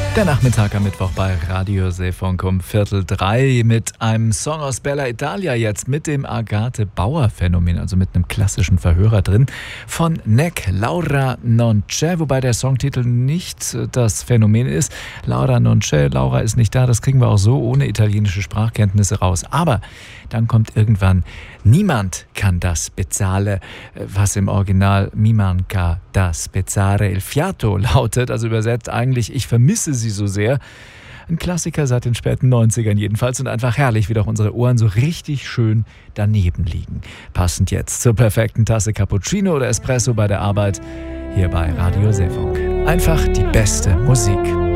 Der Nachmittag am Mittwoch bei Radio Seefunk um 2:45 mit einem Song aus Bella Italia jetzt mit dem Agathe-Bauer-Phänomen, also mit einem klassischen Verhörer drin, von Neck, Laura non c'è, wobei der Songtitel nicht das Phänomen ist. Laura non c'è, Laura ist nicht da, das kriegen wir auch so ohne italienische Sprachkenntnisse raus. Aber dann kommt irgendwann Niemand kann das spezzare, was im Original Mi manca da spezzare il fiato lautet, also übersetzt eigentlich Ich vermisse sie so sehr. Ein Klassiker seit den späten 90ern jedenfalls und einfach herrlich, wie doch unsere Ohren so richtig schön daneben liegen. Passend jetzt zur perfekten Tasse Cappuccino oder Espresso bei der Arbeit hier bei Radio Seefunk. Einfach die beste Musik.